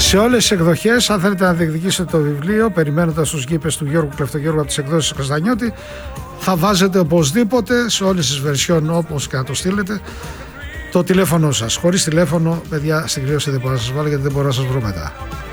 Σε όλες τις εκδοχές, αν θέλετε να διεκδικήσετε το βιβλίο, περιμένοντας τους γήπες του Γιώργου Κλεφτογιώργου από τις εκδόσεις Καστανιώτη, θα βάζετε οπωσδήποτε σε όλες τις βερσιόν, όπως και να το στείλετε, το τηλέφωνο σας. Χωρίς τηλέφωνο, παιδιά, στην κρύωση δεν μπορώ να σας βάλω, γιατί δεν μπορώ να σας βρω μετά.